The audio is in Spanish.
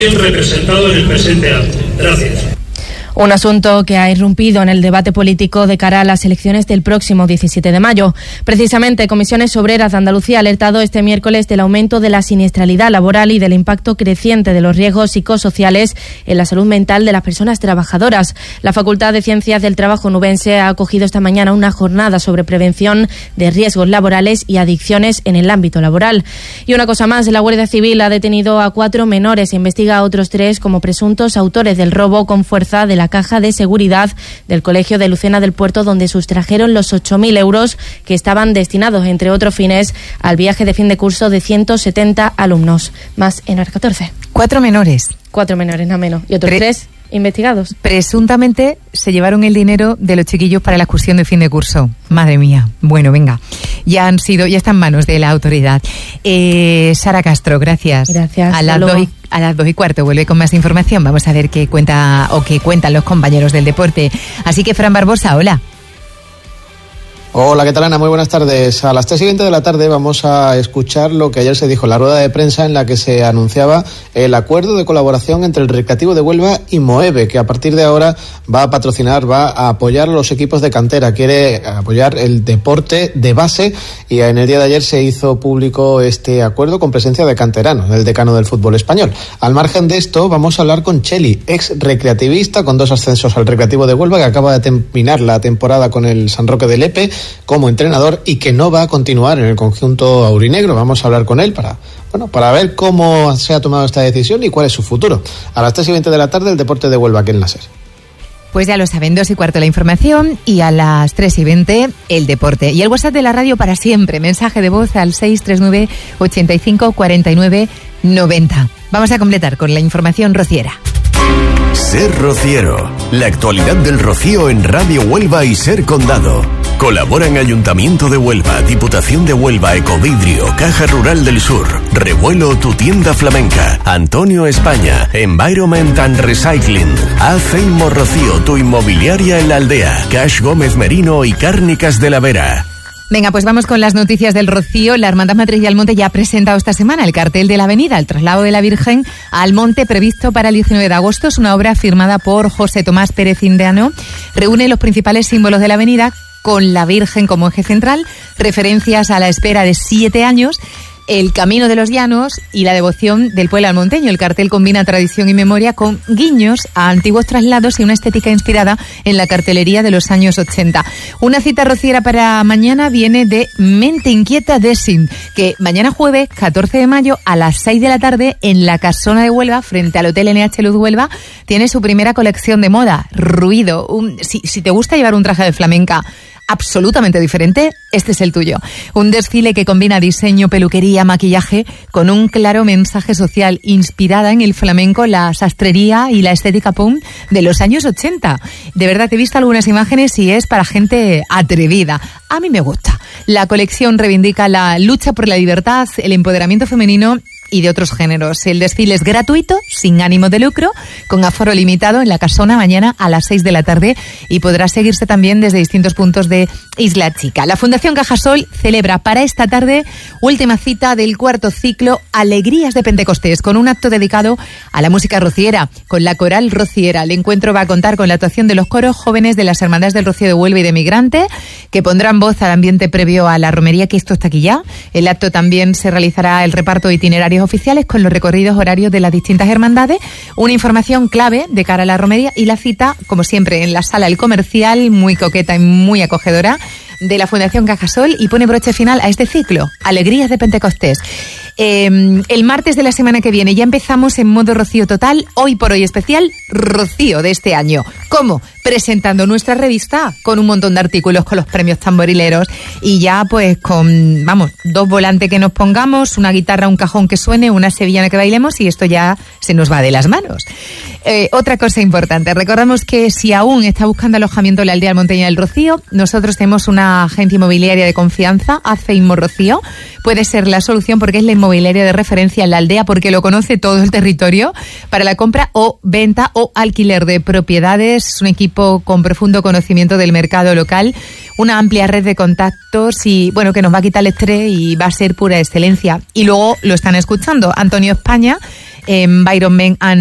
representado en el presente acto. Gracias. Un asunto que ha irrumpido en el debate político de cara a las elecciones del próximo 17 de mayo. Precisamente, Comisiones Obreras de Andalucía ha alertado este miércoles del aumento de la siniestralidad laboral y del impacto creciente de los riesgos psicosociales en la salud mental de las personas trabajadoras. La Facultad de Ciencias del Trabajo nubense ha acogido esta mañana una jornada sobre prevención de riesgos laborales y adicciones en el ámbito laboral. Y una cosa más, la Guardia Civil ha detenido a 4 menores e investiga a otros 3 como presuntos autores del robo con fuerza de la caja de seguridad del Colegio de Lucena del Puerto, donde sustrajeron los 8.000 euros que estaban destinados, entre otros fines, al viaje de fin de curso de 170 alumnos. Más en Hora 14. 4 menores. 4 menores, nada menos. Y otros 3 investigados. Presuntamente se llevaron el dinero de los chiquillos para la excursión de fin de curso. Madre mía. Bueno, venga. Ya está en manos de la autoridad. Sara Castro, gracias. Gracias. A las 2:15 vuelve con más información. Vamos a ver qué cuentan los compañeros del deporte. Así que, Fran Barbosa, hola. Hola, ¿qué tal, Ana? Muy buenas tardes. A las 3:20 de la tarde vamos a escuchar lo que ayer se dijo en la rueda de prensa en la que se anunciaba el acuerdo de colaboración entre el Recreativo de Huelva y Moeve, que a partir de ahora va a patrocinar, va a apoyar a los equipos de cantera, quiere apoyar el deporte de base, y en el día de ayer se hizo público este acuerdo con presencia de canteranos, el decano del fútbol español. Al margen de esto, vamos a hablar con Cheli, ex recreativista con 2 ascensos al Recreativo de Huelva, que acaba de terminar la temporada con el San Roque de Lepe como entrenador y que no va a continuar en el conjunto aurinegro. Vamos a hablar con él para ver cómo se ha tomado esta decisión y cuál es su futuro. A las 3:20 de la tarde, el deporte de Huelva aquí en la SER. Pues ya lo saben, 2:15 la información y a las 3:20 el deporte. Y el WhatsApp de la radio para siempre, mensaje de voz al 639 85 49 90. Vamos a completar con la información rociera. Ser Rociero, la actualidad del rocío en Radio Huelva y Ser Condado. Colaboran Ayuntamiento de Huelva, Diputación de Huelva, Ecovidrio, Caja Rural del Sur, Revuelo, tu tienda flamenca, Antonio España, Environment and Recycling, Aceimo Rocío, tu inmobiliaria en la aldea, Cash Gómez Merino y Cárnicas de la Vera. Venga, pues vamos con las noticias del Rocío. La Hermandad Matriz de Almonte ya ha presentado esta semana el cartel de la avenida, el traslado de la Virgen al Monte, previsto para el 19 de agosto. Es una obra firmada por José Tomás Pérez Indeano. Reúne los principales símbolos de la avenida con la Virgen como eje central, referencias a la espera de 7 años, el camino de los llanos y la devoción del pueblo almonteño. El cartel combina tradición y memoria con guiños a antiguos traslados y una estética inspirada en la cartelería de los años 80. Una cita rociera para mañana viene de Mente Inquieta Design, que mañana jueves 14 de mayo a las 6 de la tarde en la Casona de Huelva, frente al Hotel NH Luz Huelva, tiene su primera colección de moda, Ruido. Si te gusta llevar un traje de flamenca absolutamente diferente, este es el tuyo. Un desfile que combina diseño, peluquería, maquillaje con un claro mensaje social, inspirada en el flamenco, la sastrería y la estética punk de los años 80. De verdad, te he visto algunas imágenes y es para gente atrevida. A mí me gusta. La colección reivindica la lucha por la libertad, el empoderamiento femenino y de otros géneros. El desfile es gratuito, sin ánimo de lucro, con aforo limitado en la Casona mañana a las 6 de la tarde y podrá seguirse también desde distintos puntos de Isla Chica. La Fundación Cajasol celebra para esta tarde última cita del 4º ciclo Alegrías de Pentecostés, con un acto dedicado a la música rociera, con la Coral Rociera. El encuentro va a contar con la actuación de los coros jóvenes de las Hermandades del Rocío de Huelva y de Migrante, que pondrán voz al ambiente previo a la romería, que esto está aquí ya. El acto también se realizará el reparto de itinerarios oficiales con los recorridos horarios de las distintas hermandades, una información clave de cara a la romería y la cita, como siempre, en la sala El Comercial, muy coqueta y muy acogedora, de la Fundación Cajasol, y pone broche final a este ciclo, Alegrías de Pentecostés. El martes de la semana que viene ya empezamos en modo Rocío total, hoy por hoy especial Rocío de este año. ¿Cómo? Presentando nuestra revista con un montón de artículos con los premios tamborileros y ya pues con, 2 volantes que nos pongamos, una guitarra, un cajón que suene, una sevillana que bailemos y esto ya se nos va de las manos. Otra cosa importante, recordamos que si aún está buscando alojamiento en la aldea almonteña del Rocío, nosotros tenemos una agencia inmobiliaria de confianza, Aceimo Rocío. Puede ser la solución porque es la inmobiliaria de referencia en la aldea, porque lo conoce todo el territorio para la compra o venta o alquiler de propiedades. Es un equipo con profundo conocimiento del mercado local, una amplia red de contactos y, que nos va a quitar el estrés y va a ser pura excelencia. Y luego lo están escuchando, Antonio España Environment and